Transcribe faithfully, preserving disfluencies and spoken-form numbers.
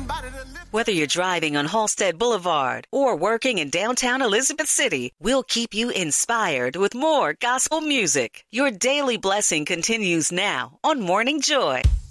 Whether you're driving on Halstead Boulevard or working in downtown Elizabeth City, we'll keep you inspired with more gospel music. Your daily blessing continues now on Morning Joy.